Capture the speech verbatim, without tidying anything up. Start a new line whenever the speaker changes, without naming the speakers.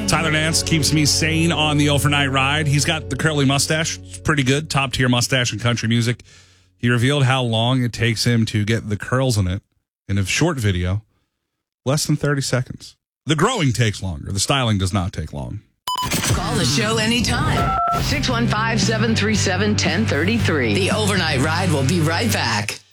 Tyler Nance keeps me sane on the overnight ride. He's got the curly mustache. It's pretty good. Top tier mustache in country music. He revealed how long it takes him to get the curls in it in a short video. Less than thirty seconds. The growing takes longer. The styling does not take long.
Call the show anytime. six one five, seven three seven, one zero three three. The overnight ride will be right back.